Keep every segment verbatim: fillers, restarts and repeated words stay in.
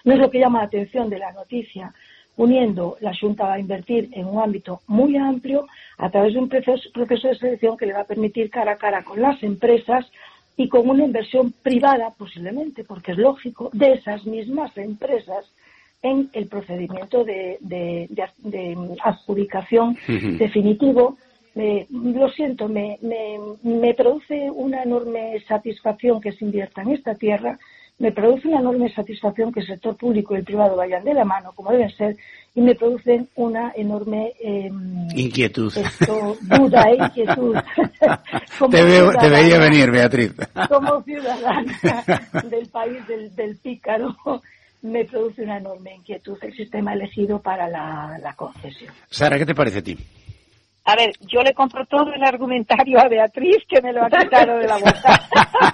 No es lo que llama la atención de la noticia, uniendo la Xunta va a invertir en un ámbito muy amplio a través de un proceso, proceso de selección que le va a permitir cara a cara con las empresas y con una inversión privada posiblemente, porque es lógico, de esas mismas empresas en el procedimiento de, de, de, de adjudicación uh-huh. definitivo. Eh, lo siento, me, me, me produce una enorme satisfacción que se invierta en esta tierra, me produce una enorme satisfacción que el sector público y el privado vayan de la mano, como deben ser, y me producen una enorme eh, inquietud. Esto, duda e inquietud. te, veo, te veía venir, Beatriz. Como ciudadana del país del, del pícaro, me produce una enorme inquietud el sistema elegido para la, la concesión. Sara, ¿qué te parece a ti? A ver, yo le compro todo el argumentario a Beatriz, que me lo ha quitado de la boca.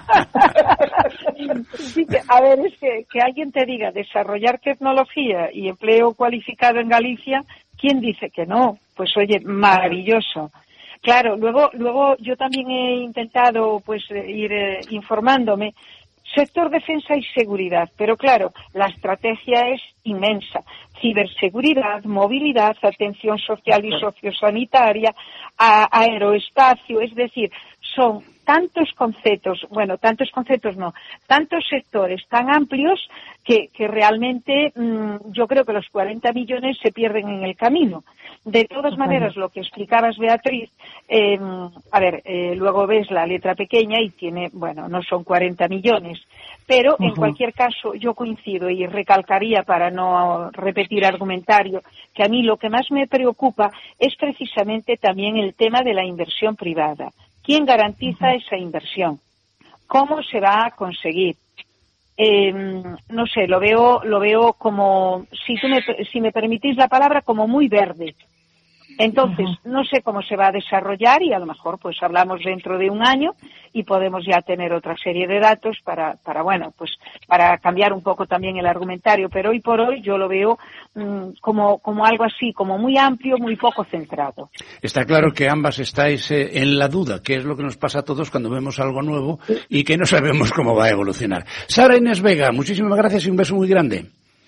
Sí, que, a ver, es que, que alguien te diga desarrollar tecnología y empleo cualificado en Galicia, ¿quién dice que no? Pues oye, maravilloso. Claro, luego, luego yo también he intentado pues ir eh, informándome. Sector defensa y seguridad, pero claro, la estrategia es inmensa. Ciberseguridad, movilidad, atención social y sociosanitaria, a, aeroespacio, es decir, son tantos conceptos, bueno, tantos conceptos no, tantos sectores tan amplios que, que realmente mmm, yo creo que los cuarenta millones se pierden en el camino. De todas maneras, lo que explicabas, Beatriz, eh, a ver, eh, luego ves la letra pequeña y tiene, bueno, no son cuarenta millones, pero uh-huh. en cualquier caso yo coincido y recalcaría para no repetir argumentario que a mí lo que más me preocupa es precisamente también el tema de la inversión privada. ¿Quién garantiza esa inversión? ¿Cómo se va a conseguir? Eh, no sé, lo veo, lo veo como, si tú me, si me permitís la palabra, como muy verde. Entonces, uh-huh. no sé cómo se va a desarrollar y a lo mejor pues hablamos dentro de un año y podemos ya tener otra serie de datos para, para bueno, pues para cambiar un poco también el argumentario, pero hoy por hoy yo lo veo mmm, como, como algo así, como muy amplio, muy poco centrado. Está claro que ambas estáis eh, en la duda, que es lo que nos pasa a todos cuando vemos algo nuevo y que no sabemos cómo va a evolucionar. Sara Inés Vega, muchísimas gracias y un beso muy grande.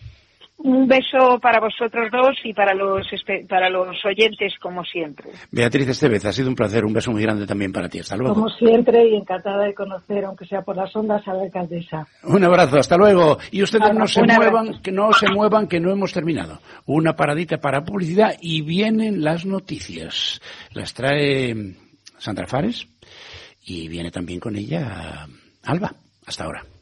Un beso para vosotros dos y para los para los oyentes, como siempre. Beatriz Estevez, ha sido un placer, un beso muy grande también para ti. Hasta luego. Como siempre, y encantada de conocer, aunque sea por las ondas, a la alcaldesa. Un abrazo, hasta luego. Y ustedes Hola, no se muevan, que no se muevan, que no hemos terminado. Una paradita para publicidad y vienen las noticias. Las trae Sandra Fares y viene también con ella Alba. Hasta ahora.